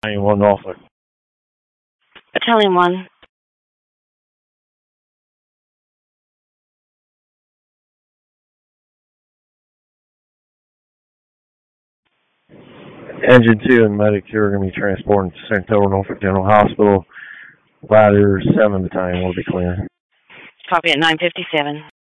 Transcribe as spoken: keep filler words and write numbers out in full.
Battalion one Norfolk. Battalion one. Engine two and medic two are going to be transporting to Saratoga Norfolk General Hospital. Ladder seven Battalion will be clear. Copy at nine fifty-seven.